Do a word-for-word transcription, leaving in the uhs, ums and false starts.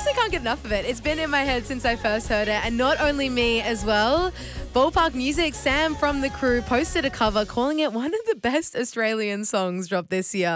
honestly can't get enough of it. It's been in my head since I first heard it. And not only me as well. Ballpark Music, Sam from the crew, posted a cover calling it one of the best Australian songs dropped this year.